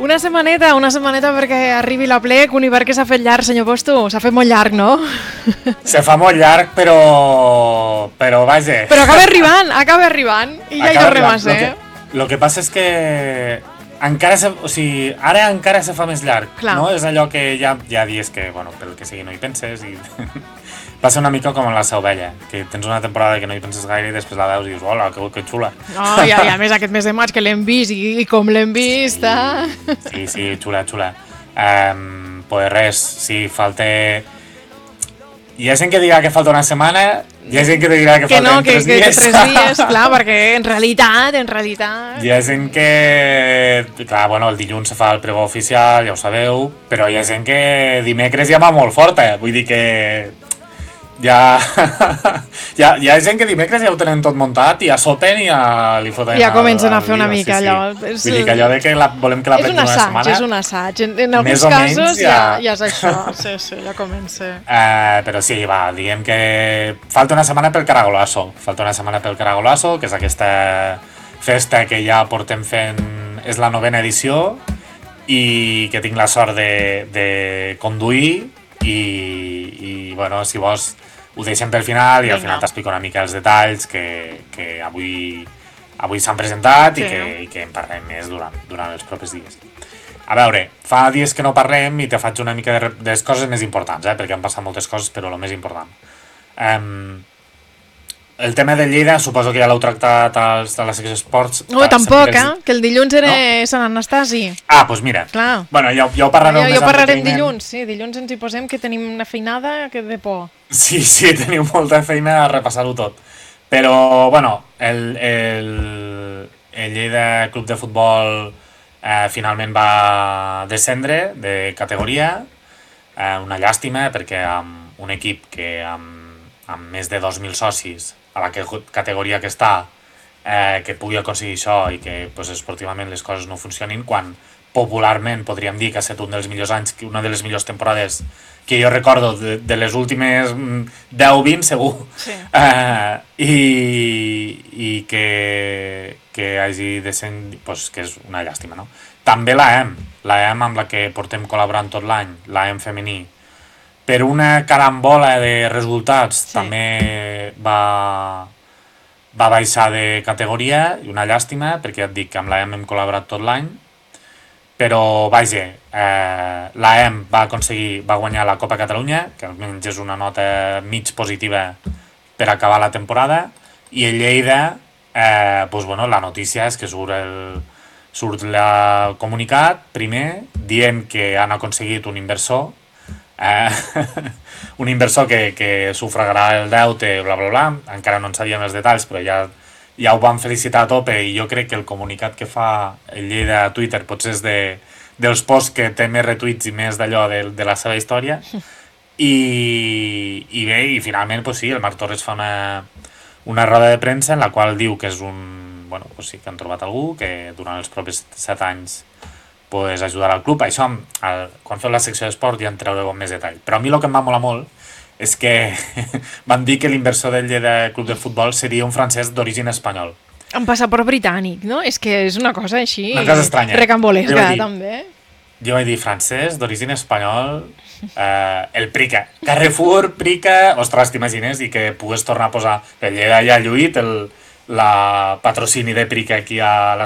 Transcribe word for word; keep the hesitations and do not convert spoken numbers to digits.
Una setmaneta, una setmaneta perquè arribi la plec, un hivern que s'ha fet llarg, senyor Posto. S'ha fet molt llarg, no? Se fa molt llarg, però... Però, vaja... Però acaba arribant, acaba arribant. I ja hi tornem a ser. Lo que, lo que passa és que... Encara se, o sigui, ara encara se fa més llarg. Clar. No? És allò que ja, ja dies que, bueno, pel que sigui no hi penses i... Passa una mica com en la Sauvella, que tens una temporada que no hi penses gaire i després la veus i dius, hola, que, que xula. Oh, i, a, i a més aquest mes de maig que l'hem vist i, i com l'hem vist, sí, eh? Sí, sí, xula, xula. Um, pues res, sí, falta... Hi ha gent que dirà que falta una setmana, hi ha gent que dirà que, que falten no, que, tres que, dies. Que tres dies, clar, perquè en realitat, en realitat... Hi ha gent que... Clar, bueno, el dilluns se fa el pregó oficial, ja ho sabeu, però hi ha gent que dimecres ja va molt forta, vull dir que... Ja... ja, hi ha gent que dimecres ja ho tenen tot muntat i ja sopen i ja li foten... Ja comencen a fer una mica sí, allò. Sí. Vull dir que allò de que la, volem que la prenguin una setmana... És un assaig, en, en alguns casos ja... Ja, ja és això, sí, sí, ja comença. Uh, però sí, va, diguem que falta una setmana pel Caragolasso, falta una setmana pel Caragolasso, que és aquesta festa que ja portem fent... És la novena edició i que tinc la sort de, de conduir i, i bueno, si vols ho deixem pel final i al final t'explico una mica els detalls que, que avui, avui s'han presentat sí. i, que, i que en parlem més durant, durant els propers dies. A veure, fa dies que no parlem i te faig una mica de, de les coses més importants, eh, perquè han passat moltes coses, però el més important. Um, el tema de Lleida suposo que ja l'heu tractat als, a la secció esports. No, tampoc, eh? Que el dilluns era no? Sant Anastasi. Ah, doncs pues mira. Clar. Bueno, ja, ja ho parlarem ja, més ja ho parlarem dilluns, sí. Dilluns ens hi posem que tenim una feinada que de por. Sí, sí, teniu molta feina a repassar-ho tot. Però, bueno, el, el, el Lleida Club de Futbol eh, finalment va descendre de categoria. Eh, una llàstima, perquè amb un equip que amb, amb més de dos mil socis a la categoria que està, eh, que pugui aconseguir això i que pues, esportivament les coses no funcionin, quan popularment podríem dir que ha estat un dels millors anys, una de les millors temporades que jo recordo de, de les últimes deu vint segur, sí. eh, i, i que, que hagi de ser, pues, que és una llàstima, no? També l'A E M, l'A E M amb la que portem col·laborant tot l'any, l'A E M femení, per una carambola de resultats sí. també va, va baixar de categoria, i una llàstima, perquè ja et dic que amb l'A E M hem col·laborat tot l'any, però vaja, eh, l'A E M va aconseguir, va guanyar la Copa Catalunya, que almenys és una nota mig positiva per acabar la temporada, i el Lleida, eh, doncs, bueno, la notícia és que surt el, surt el comunicat, primer, dient que han aconseguit un inversor, Eh, un inversor que, que sufragarà el deute, bla bla bla, encara no en sabíem els detalls, però ja, ja ho van felicitar a tope i jo crec que el comunicat que fa el Lleida a Twitter potser és de, dels posts que té més retuits i més d'allò de, de la seva història i, i bé, i finalment pues sí, el Marc Torres fa una, una roda de premsa en la qual diu que és un, bueno, pues sí, que han trobat algú que durant els propers set anys pues, ajudar al club. Això, el, quan feu la secció d'esport ja en traureu amb més detall. Però a mi el que em va molar molt és que van dir que l'inversor del Lleida Club de Futbol seria un francès d'origen espanyol. Amb passaport britànic, no? És que és una cosa així... Una cosa estranya. Recambolesca, també. Jo vaig dir francès d'origen espanyol, eh, el Prica. Carrefour, Prica... Ostres, t'imagines? I que pogués tornar a posar... El Lleida ja ha lluït el, la patrocini de Prica aquí a la